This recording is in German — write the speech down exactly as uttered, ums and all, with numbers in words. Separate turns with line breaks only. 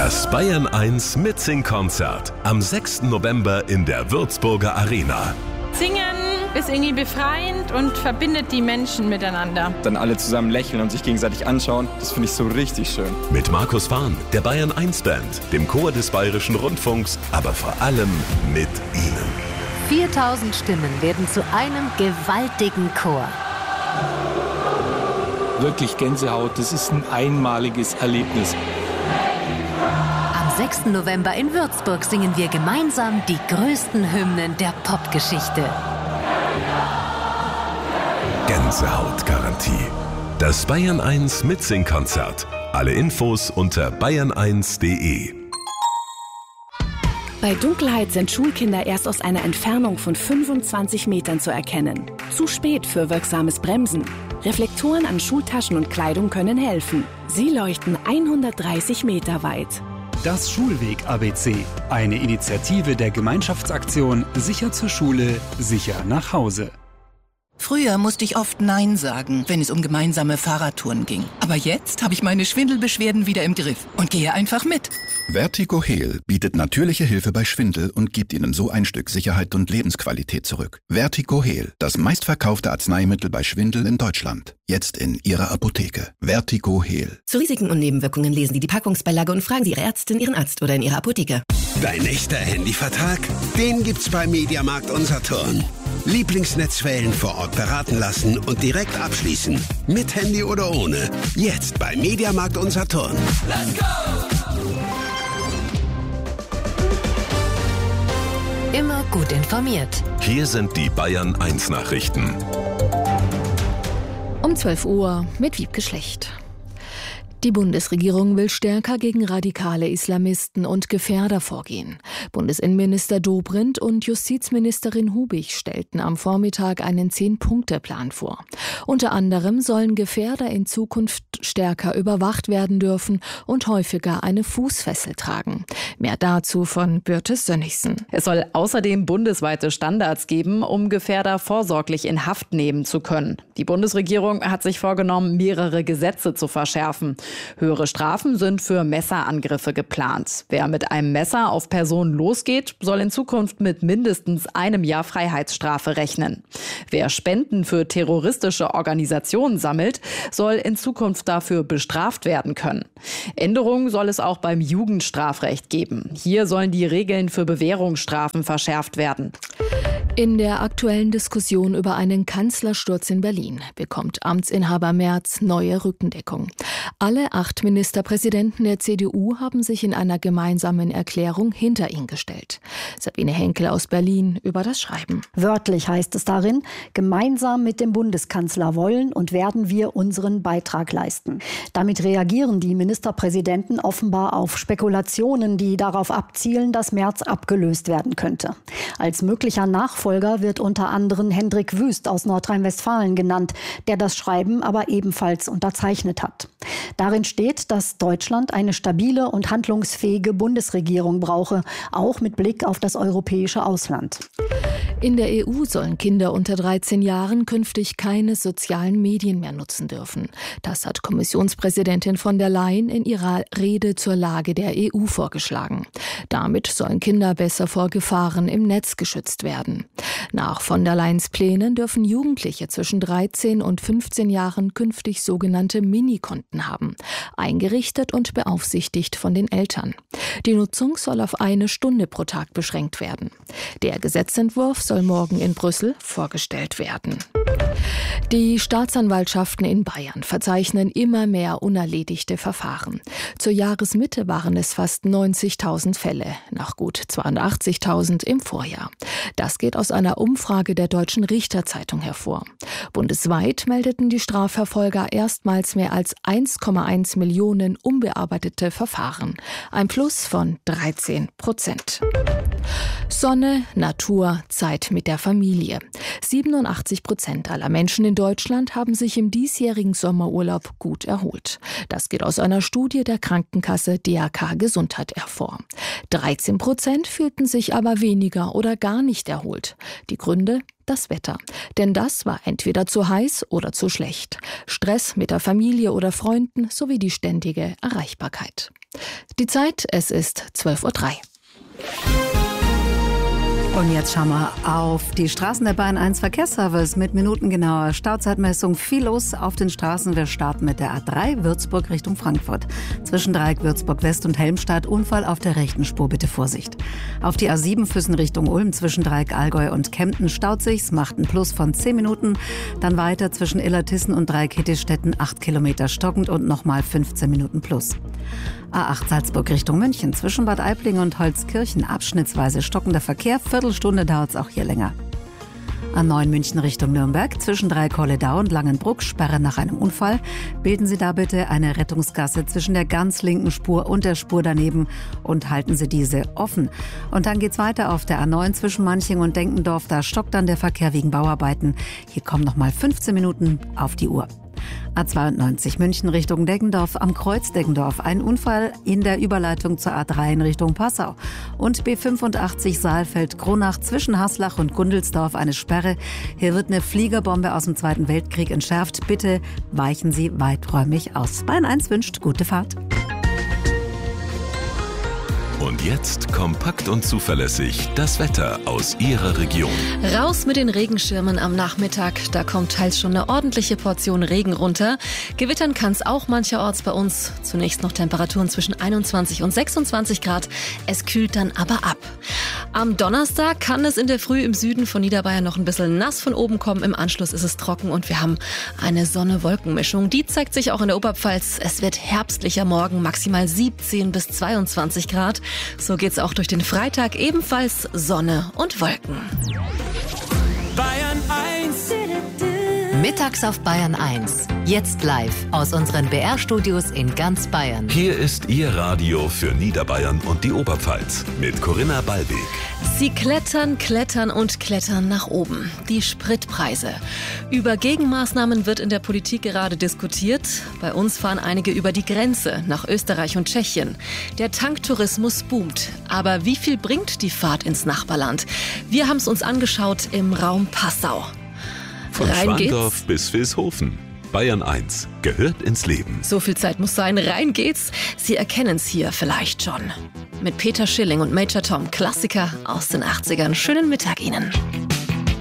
Das Bayern eins Mitsing-Konzert am sechsten November in der Würzburger Arena.
Singen ist irgendwie befreiend und verbindet die Menschen miteinander.
Dann alle zusammen lächeln und sich gegenseitig anschauen, das finde ich so richtig schön.
Mit Markus Fahn, der Bayern eins Band, dem Chor des Bayerischen Rundfunks, aber vor allem mit Ihnen.
viertausend Stimmen werden zu einem gewaltigen Chor.
Wirklich Gänsehaut, das ist ein einmaliges Erlebnis.
Am sechsten November in Würzburg singen wir gemeinsam die größten Hymnen der Popgeschichte.
Gänsehautgarantie. Das Bayern eins Mitsing-Konzert. Alle Infos unter bayern eins punkt de.
Bei Dunkelheit sind Schulkinder erst aus einer Entfernung von fünfundzwanzig Metern zu erkennen. Zu spät für wirksames Bremsen. Reflektoren an Schultaschen und Kleidung können helfen. Sie leuchten hundertdreißig Meter weit.
Das Schulweg-A B C. Eine Initiative der Gemeinschaftsaktion Sicher zur Schule, sicher nach Hause.
Früher musste ich oft Nein sagen, wenn es um gemeinsame Fahrradtouren ging. Aber jetzt habe ich meine Schwindelbeschwerden wieder im Griff und gehe einfach mit.
Vertigo-Heal bietet natürliche Hilfe bei Schwindel und gibt Ihnen so ein Stück Sicherheit und Lebensqualität zurück. Vertigo-Heal, das meistverkaufte Arzneimittel bei Schwindel in Deutschland. Jetzt in Ihrer Apotheke. Vertigo-Heal.
Zu Risiken und Nebenwirkungen lesen Sie die Packungsbeilage und fragen Sie Ihre Ärztin, Ihren Arzt oder in Ihrer Apotheke.
Dein echter Handyvertrag? Den gibt's bei Mediamarkt und Saturn. Lieblingsnetzwellen vor Ort beraten lassen und direkt abschließen. Mit Handy oder ohne. Jetzt bei Mediamarkt und Saturn. Let's go!
Immer gut informiert.
Hier sind die Bayern eins Nachrichten.
Um zwölf Uhr mit Wiebke Schlecht. Die Bundesregierung will stärker gegen radikale Islamisten und Gefährder vorgehen. Bundesinnenminister Dobrindt und Justizministerin Hubig stellten am Vormittag einen Zehn-Punkte-Plan vor. Unter anderem sollen Gefährder in Zukunft stärker überwacht werden dürfen und häufiger eine Fußfessel tragen. Mehr dazu von Birte Sönnigsen.
Es soll außerdem bundesweite Standards geben, um Gefährder vorsorglich in Haft nehmen zu können. Die Bundesregierung hat sich vorgenommen, mehrere Gesetze zu verschärfen. Höhere Strafen sind für Messerangriffe geplant. Wer mit einem Messer auf Personen losgeht, soll in Zukunft mit mindestens einem Jahr Freiheitsstrafe rechnen. Wer Spenden für terroristische Organisationen sammelt, soll in Zukunft dafür bestraft werden können. Änderungen soll es auch beim Jugendstrafrecht geben. Hier sollen die Regeln für Bewährungsstrafen verschärft werden.
In der aktuellen Diskussion über einen Kanzlersturz in Berlin bekommt Amtsinhaber Merz neue Rückendeckung. Alle acht Ministerpräsidenten der C D U haben sich in einer gemeinsamen Erklärung hinter ihn gestellt. Sabine Henkel aus Berlin über das Schreiben.
Wörtlich heißt es darin, gemeinsam mit dem Bundeskanzler wollen und werden wir unseren Beitrag leisten. Damit reagieren die Ministerpräsidenten offenbar auf Spekulationen, die darauf abzielen, dass Merz abgelöst werden könnte. Als möglicher Nachfolger wird unter anderem Hendrik Wüst aus Nordrhein-Westfalen genannt, der das Schreiben aber ebenfalls unterzeichnet hat. Darin steht, dass Deutschland eine stabile und handlungsfähige Bundesregierung brauche, auch mit Blick auf das europäische Ausland.
In der E U sollen Kinder unter dreizehn Jahren künftig keine sozialen Medien mehr nutzen dürfen. Das hat Kommissionspräsidentin von der Leyen in ihrer Rede zur Lage der E U vorgeschlagen. Damit sollen Kinder besser vor Gefahren im Netz geschützt werden. Nach von der Leyens Plänen dürfen Jugendliche zwischen dreizehn und fünfzehn Jahren künftig sogenannte Minikonten haben, eingerichtet und beaufsichtigt von den Eltern. Die Nutzung soll auf eine Stunde pro Tag beschränkt werden. Der Gesetzentwurf soll morgen in Brüssel vorgestellt werden. Die Staatsanwaltschaften in Bayern verzeichnen immer mehr unerledigte Verfahren. Zur Jahresmitte waren es fast neunzigtausend Fälle, nach gut zweiundachtzigtausend im Vorjahr. Das geht aus einer Umfrage der Deutschen Richterzeitung hervor. Bundesweit meldeten die Strafverfolger erstmals mehr als eins Komma eins Millionen unbearbeitete Verfahren. Ein Plus von dreizehn Prozent. Sonne, Natur, Zeit Zeit mit der Familie. siebenundachtzig Prozent aller Menschen in Deutschland haben sich im diesjährigen Sommerurlaub gut erholt. Das geht aus einer Studie der Krankenkasse D A K Gesundheit hervor. dreizehn Prozent fühlten sich aber weniger oder gar nicht erholt. Die Gründe? Das Wetter. Denn das war entweder zu heiß oder zu schlecht. Stress mit der Familie oder Freunden sowie die ständige Erreichbarkeit. Die Zeit, es ist zwölf Uhr drei.
Und jetzt schauen wir auf die Straßen der Bayern eins Verkehrsservice mit minutengenauer Stauzeitmessung. Viel los auf den Straßen. Wir starten mit der A drei Würzburg Richtung Frankfurt. Zwischen Dreieck Würzburg West und Helmstadt Unfall auf der rechten Spur, bitte Vorsicht. Auf die A sieben Füssen Richtung Ulm zwischen Dreieck Allgäu und Kempten staut sich's, macht einen Plus von zehn Minuten. Dann weiter zwischen Illertissen und Dreieck Hittistetten acht Kilometer stockend und nochmal fünfzehn Minuten plus. A acht Salzburg Richtung München zwischen Bad Aibling und Holzkirchen abschnittsweise stockender Verkehr. Viertelstunde dauert es auch hier länger. A neun München Richtung Nürnberg zwischen Dreieck-Holledau und Langenbruck Sperre nach einem Unfall. Bilden Sie da bitte eine Rettungsgasse zwischen der ganz linken Spur und der Spur daneben und halten Sie diese offen. Und dann geht's weiter auf der A neun zwischen Manching und Denkendorf. Da stockt dann der Verkehr wegen Bauarbeiten. Hier kommen nochmal fünfzehn Minuten auf die Uhr. A zweiundneunzig München Richtung Deggendorf am Kreuz Deggendorf. Ein Unfall in der Überleitung zur A drei in Richtung Passau. Und B fünfundachtzig Saalfeld-Kronach zwischen Haslach und Gundelsdorf eine Sperre. Hier wird eine Fliegerbombe aus dem Zweiten Weltkrieg entschärft. Bitte weichen Sie weiträumig aus. Bayern eins wünscht gute Fahrt.
Und jetzt kompakt und zuverlässig das Wetter aus Ihrer Region.
Raus mit den Regenschirmen am Nachmittag. Da kommt teils schon eine ordentliche Portion Regen runter. Gewittern kann es auch mancherorts bei uns. Zunächst noch Temperaturen zwischen einundzwanzig und sechsundzwanzig Grad. Es kühlt dann aber ab. Am Donnerstag kann es in der Früh im Süden von Niederbayern noch ein bisschen nass von oben kommen. Im Anschluss ist es trocken und wir haben eine Sonne-Wolken-Mischung. Die zeigt sich auch in der Oberpfalz. Es wird herbstlicher Morgen, maximal siebzehn bis zweiundzwanzig Grad. So geht's auch durch den Freitag, ebenfalls Sonne und Wolken.
Bayern eins. Mittags auf Bayern eins. Jetzt live aus unseren B R-Studios in ganz Bayern.
Hier ist Ihr Radio für Niederbayern und die Oberpfalz mit Corinna Ballweg.
Sie klettern, klettern und klettern nach oben. Die Spritpreise. Über Gegenmaßnahmen wird in der Politik gerade diskutiert. Bei uns fahren einige über die Grenze nach Österreich und Tschechien. Der Tanktourismus boomt. Aber wie viel bringt die Fahrt ins Nachbarland? Wir haben es uns angeschaut im Raum Passau.
Von
Rein
Schwandorf
geht's.
bis Vilshofen. Bayern eins gehört ins Leben.
So viel Zeit muss sein. Rein geht's. Sie erkennen es hier vielleicht schon. Mit Peter Schilling und Major Tom, Klassiker aus den achtzigern. Schönen Mittag Ihnen.